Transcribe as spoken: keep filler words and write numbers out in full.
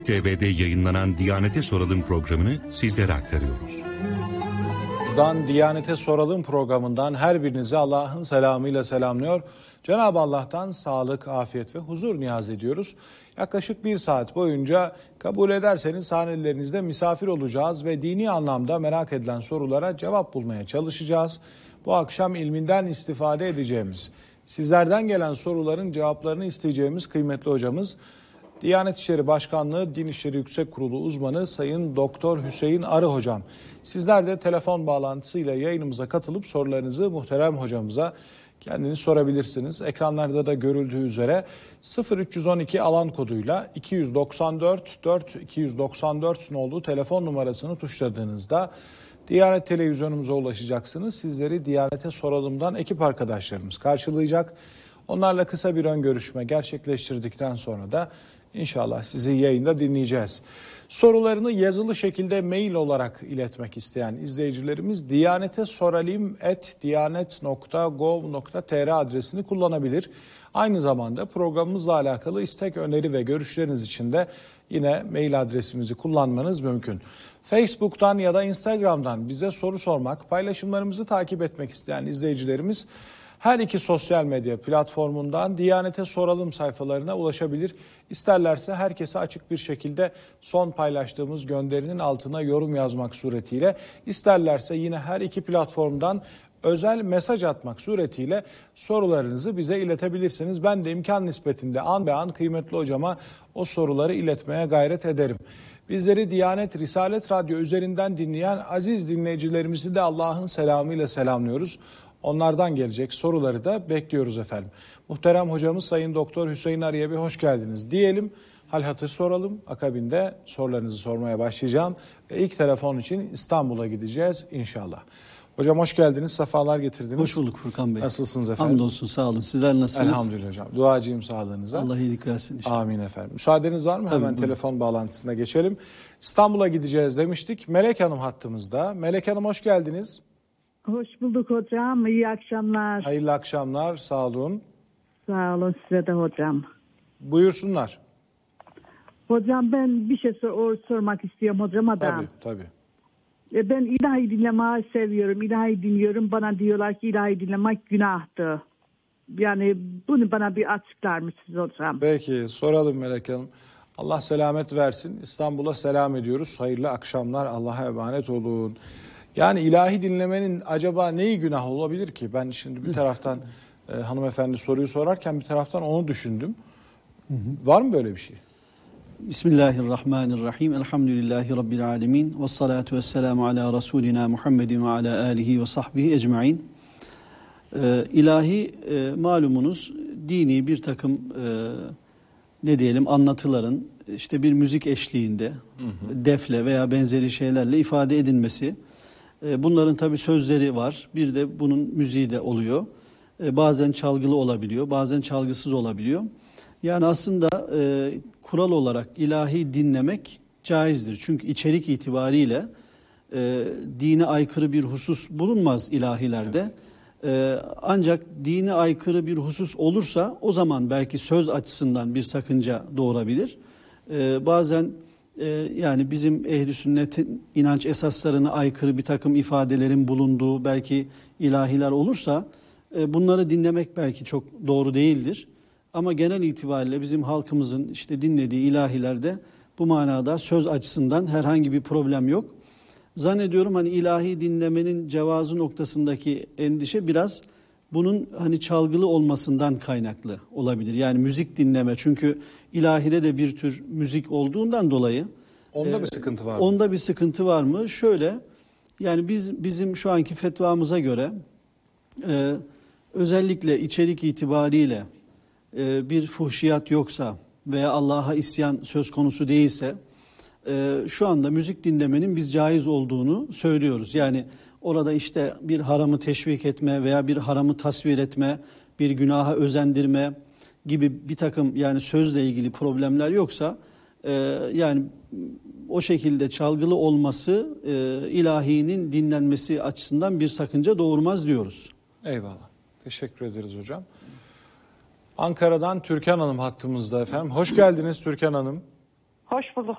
T V'de yayınlanan Diyanet'e Soralım programını sizlere aktarıyoruz. Buradan Diyanet'e Soralım programından her birinizi Allah'ın selamıyla selamlıyor. Cenab-ı Allah'tan sağlık, afiyet ve huzur niyaz ediyoruz. Yaklaşık bir saat boyunca kabul ederseniz sahnelerinizde misafir olacağız ve dini anlamda merak edilen sorulara cevap bulmaya çalışacağız. Bu akşam ilminden istifade edeceğimiz, sizlerden gelen soruların cevaplarını isteyeceğimiz kıymetli hocamız, Diyanet İşleri Başkanlığı Din İşleri Yüksek Kurulu uzmanı Sayın Doktor Hüseyin Arı hocam. Sizler de telefon bağlantısıyla yayınımıza katılıp sorularınızı muhterem hocamıza kendiniz sorabilirsiniz. Ekranlarda da görüldüğü üzere sıfır üç on iki alan koduyla iki yüz doksan dört dört iki yüz doksan dört nolu telefon numarasını tuşladığınızda Diyanet televizyonumuza ulaşacaksınız. Sizleri Diyanet'e Soralım'dan ekip arkadaşlarımız karşılayacak. Onlarla kısa bir ön görüşme gerçekleştirdikten sonra da İnşallah sizi yayında dinleyeceğiz. Sorularını yazılı şekilde mail olarak iletmek isteyen izleyicilerimiz diyanete soralim at diyanet nokta gov nokta tr adresini kullanabilir. Aynı zamanda programımızla alakalı istek, öneri ve görüşleriniz için de yine mail adresimizi kullanmanız mümkün. Facebook'tan ya da Instagram'dan bize soru sormak, paylaşımlarımızı takip etmek isteyen izleyicilerimiz her iki sosyal medya platformundan Diyanet'e Soralım sayfalarına ulaşabilir. İsterlerse herkese açık bir şekilde son paylaştığımız gönderinin altına yorum yazmak suretiyle, isterlerse yine her iki platformdan özel mesaj atmak suretiyle sorularınızı bize iletebilirsiniz. Ben de imkan nispetinde an be an kıymetli hocama o soruları iletmeye gayret ederim. Bizleri Diyanet Risalet Radyo üzerinden dinleyen aziz dinleyicilerimizi de Allah'ın selamıyla selamlıyoruz. Onlardan gelecek soruları da bekliyoruz efendim. Muhterem hocamız Sayın Doktor Hüseyin Arı'ya bir hoş geldiniz diyelim. Hal hatır soralım. Akabinde sorularınızı sormaya başlayacağım. Ve ilk telefon için İstanbul'a gideceğiz inşallah. Hocam hoş geldiniz, sefalar getirdiniz. Hoş bulduk Furkan Bey. Nasılsınız efendim? Hamdolsun, sağ olun. Sizler nasılsınız? Elhamdülillah hocam. Duacıyım sağlığınıza. Allah iyilik versin inşallah. Amin efendim. Müsaadeniz var mı? Tabii, Hemen buyurun. Telefon bağlantısına geçelim. İstanbul'a gideceğiz demiştik. Melek Hanım hattımızda. Melek Hanım hoş geldiniz. Hoş bulduk hocam. İyi akşamlar. Hayırlı akşamlar. Sağ olun. Sağ olun size de hocam. Buyursunlar. Hocam ben bir şey sor sormak istiyorum hocama da. Tabii tabii. E, Ben ilahi dinlemeyi seviyorum. İlahi dinliyorum. Bana diyorlar ki ilahi dinlemek günahtı. Yani bunu bana bir açıklar mısınız hocam? Peki soralım Melek Hanım. Allah selamet versin. İstanbul'a selam ediyoruz. Hayırlı akşamlar. Allah'a emanet olun. Yani ilahi dinlemenin acaba neyi günah olabilir ki? Ben şimdi bir taraftan e, hanımefendi soruyu sorarken bir taraftan onu düşündüm. Hı hı. Var mı böyle bir şey? Bismillahirrahmanirrahim. Elhamdülillahi Rabbil alemin. Ve salatu ve selamu ala Resulina Muhammedin ve ala alihi ve sahbihi ecma'in. Ee, ilahi e, malumunuz dini bir takım e, ne diyelim anlatıların işte bir müzik eşliğinde, hı hı. defle veya benzeri şeylerle ifade edilmesi. E, bunların tabii sözleri var. Bir de bunun müziği de oluyor. E, bazen çalgılı olabiliyor, bazen çalgısız olabiliyor. Yani aslında e, kural olarak ilahi dinlemek caizdir. Çünkü içerik itibariyle e, dine aykırı bir husus bulunmaz ilahilerde. E, ancak dine aykırı bir husus olursa o zaman belki söz açısından bir sakınca doğurabilir. E, bazen e, yani bizim ehl-i sünnetin inanç esaslarına aykırı bir takım ifadelerin bulunduğu belki ilahiler olursa e, bunları dinlemek belki çok doğru değildir. Ama genel itibariyle bizim halkımızın işte dinlediği ilahilerde bu manada söz açısından herhangi bir problem yok. Zannediyorum hani ilahi dinlemenin cevazı noktasındaki endişe biraz bunun hani çalgılı olmasından kaynaklı olabilir. Yani müzik dinleme, çünkü ilahide de bir tür müzik olduğundan dolayı. Onda e, bir sıkıntı var mı? Onda bir sıkıntı var mı? Şöyle, yani biz bizim şu anki fetvamıza göre e, özellikle içerik itibariyle e, bir fuhşiyat yoksa veya Allah'a isyan söz konusu değilse e, şu anda müzik dinlemenin biz caiz olduğunu söylüyoruz. Yani orada işte bir haramı teşvik etme veya bir haramı tasvir etme, bir günaha özendirme gibi bir takım yani sözle ilgili problemler yoksa e, yani o şekilde çalgılı olması e, ilahinin dinlenmesi açısından bir sakınca doğurmaz diyoruz. Eyvallah. Teşekkür ederiz hocam. Ankara'dan Türkan Hanım hattımızda efendim. Hoş geldiniz Türkan Hanım. Hoş bulduk